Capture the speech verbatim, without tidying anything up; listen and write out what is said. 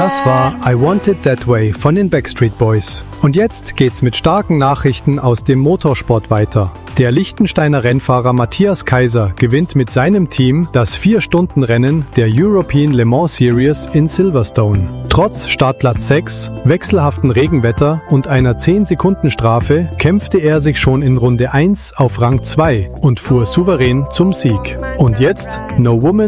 Das war I Want It That Way von den Backstreet Boys. Und jetzt geht's mit starken Nachrichten aus dem Motorsport weiter. Der Liechtensteiner Rennfahrer Matthias Kaiser gewinnt mit seinem Team das vier-Stunden-Rennen der European Le Mans Series in Silverstone. Trotz Startplatz sechs, wechselhaften Regenwetter und einer zehn-Sekunden-Strafe kämpfte er sich schon in Runde eins auf Rang zwei und fuhr souverän zum Sieg. Und jetzt No Woman